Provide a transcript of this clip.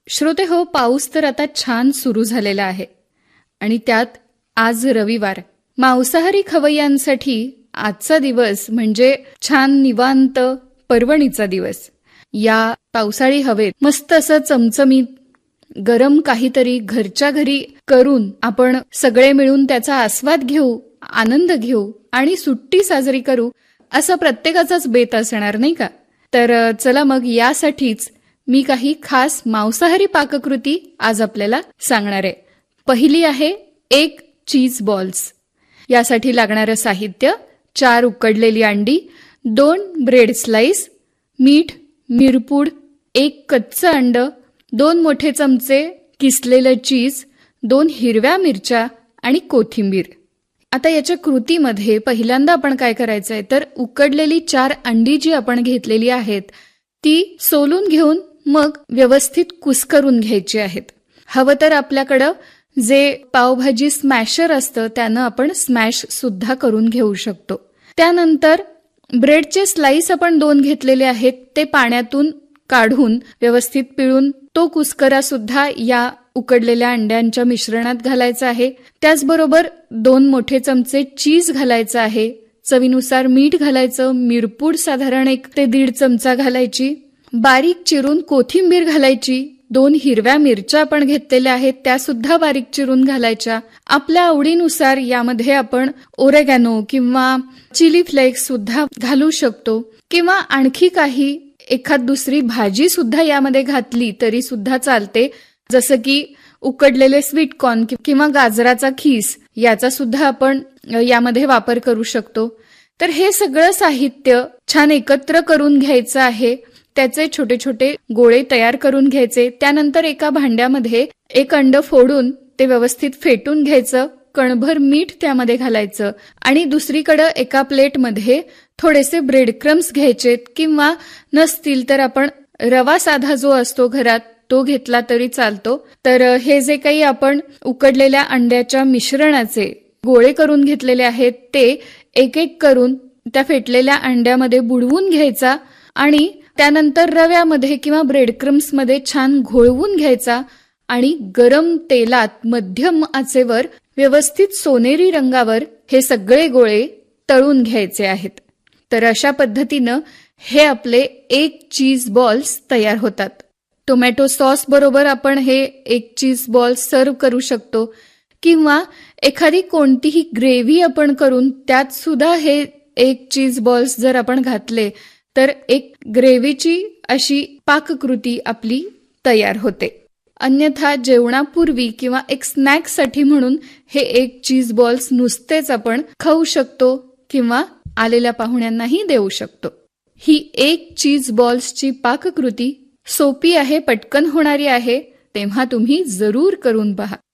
श्रोते हो, पाऊस तर आता छान सुरू झालेला आहे आणि त्यात आज रविवार. मांसाहारी खवय्यांसाठी आजचा दिवस म्हणजे छान निवांत पर्वणीचा दिवस. या पावसाळी हवेत मस्त असं चमचमीत गरम काहीतरी घरच्या घरी करून आपण सगळे मिळून त्याचा आस्वाद घेऊ, आनंद घेऊ आणि सुट्टी साजरी करू, असं प्रत्येकाचाच बेत असणार नाही का? तर चला मग यासाठीच मी काही खास मांसाहारी पाककृती आज आपल्याला सांगणार आहे. पहिली आहे एग चीज बॉल्स. यासाठी लागणारं साहित्य: 4 उकडलेली अंडी, 2 ब्रेड स्लाइस, मीठ, मिरपूड, 1 कच्चं अंड, 2 मोठे चमचे किसलेलं चीज, 2 हिरव्या मिरच्या आणि कोथिंबीर. आता याच्या कृतीमध्ये पहिल्यांदा आपण काय करायचं आहे तर उकडलेली 4 अंडी जी आपण घेतलेली आहेत ती सोलून घेऊन मग व्यवस्थित कुस्करून घ्यायची आहेत. हवं तर आपल्याकडं जे पावभाजी स्मॅशर असतं त्यानं आपण स्मॅश सुद्धा करून घेऊ शकतो. त्यानंतर ब्रेडचे स्लाइस आपण 2 घेतलेले आहेत ते पाण्यातून काढून व्यवस्थित पिळून तो कुस्करा सुद्धा या उकडलेल्या अंड्यांच्या मिश्रणात घालायचा आहे. त्याचबरोबर 2 मोठे चमचे चीज घालायचं आहे. चवीनुसार मीठ घालायचं, मिरपूड साधारण 1 ते 1.5 चमचा घालायची, बारीक चिरून कोथिंबीर घालायची, 2 हिरव्या मिरच्या आपण घेतलेल्या आहेत त्या सुद्धा बारीक चिरून घालायच्या. आपल्या आवडीनुसार यामध्ये आपण ओरेगॅनो किंवा चिली फ्लेक्स सुद्धा घालू शकतो किंवा आणखी काही एखाद दुसरी भाजी सुद्धा यामध्ये घातली तरी सुद्धा चालते, जसं की उकडलेले स्वीट कॉर्न किंवा गाजराचा खीस याचा सुद्धा आपण यामध्ये वापर करू शकतो. तर हे सगळं साहित्य छान एकत्र करून घ्यायचं आहे. त्याचे छोटे छोटे गोळे तयार करून घ्यायचे. त्यानंतर एका भांड्यामध्ये 1 अंड फोडून ते व्यवस्थित फेटून घ्यायचं, कणभर मीठ त्यामध्ये घालायचं आणि दुसरीकडे एका प्लेटमध्ये थोडेसे ब्रेड क्रम्स घ्यायचेत किंवा नसतील तर आपण रवा साधा जो असतो घरात तो घेतला तरी चालतो. तर हे जे काही आपण उकडलेल्या अंड्याच्या मिश्रणाचे गोळे करून घेतलेले आहेत ते एक एक करून त्या फेटलेल्या अंड्यामध्ये बुडवून घ्यायचा आणि त्यानंतर रव्यामध्ये किंवा ब्रेड क्रम्समध्ये छान घोळवून घ्यायचा आणि गरम तेलात मध्यम आचेवर व्यवस्थित सोनेरी रंगावर हे सगळे गोळे तळून घ्यायचे आहेत. तर अशा पद्धतीनं हे आपले एग चीज बॉल्स तयार होतात. टोमॅटो सॉस बरोबर आपण हे एग चीज बॉल्स सर्व करू शकतो किंवा एखादी कोणतीही ग्रेव्ही आपण करून त्यात सुद्धा हे एग चीज बॉल्स जर आपण घातले तर एक ग्रेव्हीची अशी पाककृती आपली तयार होते. अन्यथा जेवणापूर्वी किंवा एक स्नॅक्ससाठी म्हणून हे एग चीज बॉल्स नुसतेच आपण खाऊ शकतो किंवा आलेल्या पाहुण्यांनाही देऊ शकतो. ही एग चीज बॉल्सची पाककृती सोपी आहे, पटकन होणारी आहे, तेव्हा तुम्ही जरूर करून पहा.